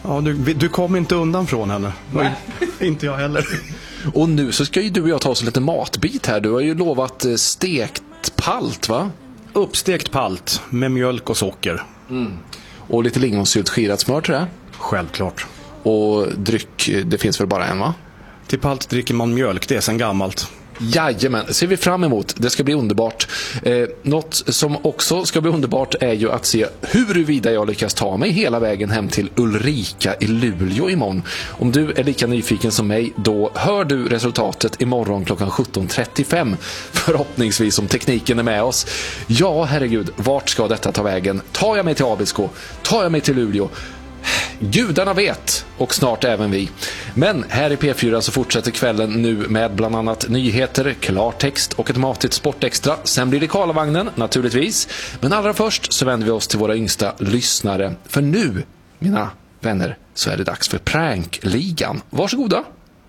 Ja, du kom inte undan från henne. Nej. Inte jag heller. Och nu så ska ju du och jag ta oss en liten matbit här. Du har ju lovat stekt palt, va? Uppstekt palt med mjölk och socker. Och lite lingonsylt, skirat smör, tror jag. Självklart. Och dryck, det finns väl bara en, va? Till palt dricker man mjölk, det är sen gammalt. Jajamän, ser vi fram emot. Det ska bli underbart. Något som också ska bli underbart är ju att se huruvida jag lyckas ta mig hela vägen hem till Ulrika i Luleå imorgon. Om du är lika nyfiken som mig, då hör du resultatet imorgon klockan 17.35. Förhoppningsvis om tekniken är med oss. Ja, herregud, vart ska detta ta vägen? Tar jag mig till Abisko? Tar jag mig till Luleå? Gudarna vet, och snart även vi. Men här i P4 så fortsätter kvällen nu med bland annat nyheter, klartext och ett matigt sportextra. Sen blir det Karlavagnen, naturligtvis. Men allra först så vänder vi oss till våra yngsta lyssnare. För nu, mina vänner, så är det dags för Prankligan. Varsågoda.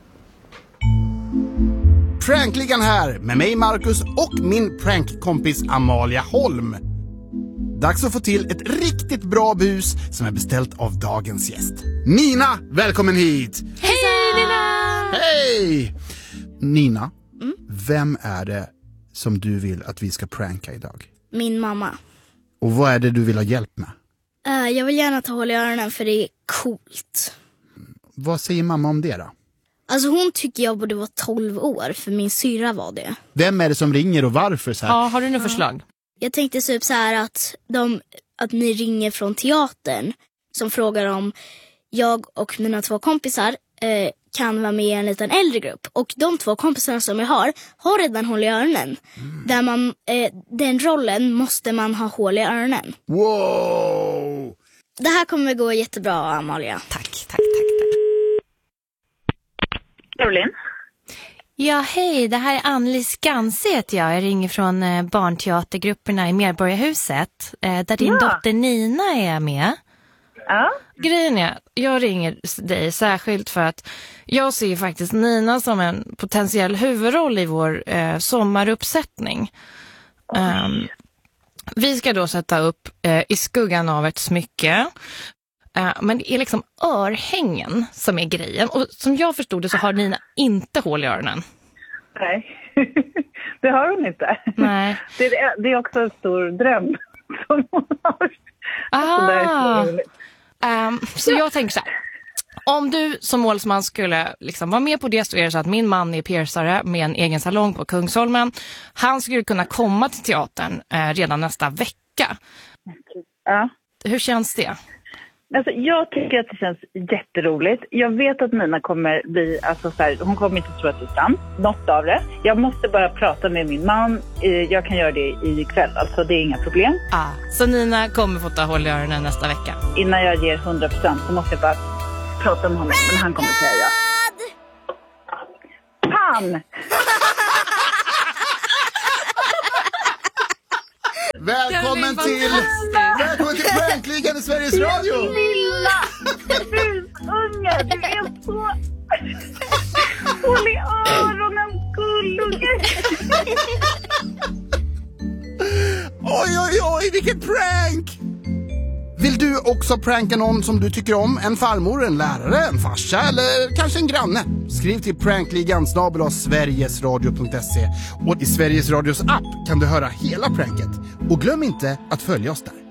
Prankligan här med mig Marcus och min prankkompis Amalia Holm. Dags att få till ett riktigt bra bus som är beställt av dagens gäst. Nina, välkommen hit! Hej Nina! Hej! Nina, vem är det som du vill att vi ska pranka idag? Min mamma. Och vad är det du vill ha hjälp med? Jag vill gärna ta håll i öronen för det är coolt. Vad säger mamma om det då? Alltså hon tycker jag borde vara 12 år för min syra var det. Vem är det som ringer och varför så här? Ja, har du några förslag? Jag tänkte typ så här att ni ringer från teatern som frågar om jag och mina 2 kompisar kan vara med i en liten äldre grupp. Och de 2 kompisarna som jag har redan hål i öronen. Där man, den rollen måste man ha hål i öronen. Wow! Det här kommer gå jättebra, Amalia. Tack. Caroline? Ja, hej. Det här är Anneli Skanse heter jag. Jag ringer från barnteatergrupperna i Medborgarhuset. Där din dotter Nina är med. Ja. Grejen är, jag ringer dig särskilt för att jag ser faktiskt Nina som en potentiell huvudroll i vår sommaruppsättning. Vi ska då sätta upp i skuggan av ett smycke. Men det är liksom örhängen som är grejen. Och som jag förstod det så har Nina inte hål i öronen. Nej, det har hon inte. Nej. Det är också en stor dröm som hon har. Så jag tänker så här. Om du som målsman skulle liksom vara med på det så är det så att min man är piercare med en egen salong på Kungsholmen. Han skulle kunna komma till teatern redan nästa vecka. Ja. Hur känns det? Alltså, jag tycker att det känns jätteroligt. Jag vet att Nina kommer bli, alltså så här, hon kommer inte tro att det är sant, något av det. Jag måste bara prata med min man. Jag kan göra det ikväll, alltså det är inga problem. Så Nina kommer få ta håll i öronen nästa vecka? Innan jag ger 100% så måste jag bara prata med honom, men han kommer säga ja. Pan! Välkommen till Prankligan i Sveriges Radio! Lilla busunge, du är så... Håll i öronen, gullunge! Oj, vilket prank! Vill du också pranka någon som du tycker om? En farmor, en lärare, en farsa eller kanske en granne? Skriv till prankligan@sverigesradio.se. Och i Sveriges Radios app kan du höra hela pranket. Och glöm inte att följa oss där.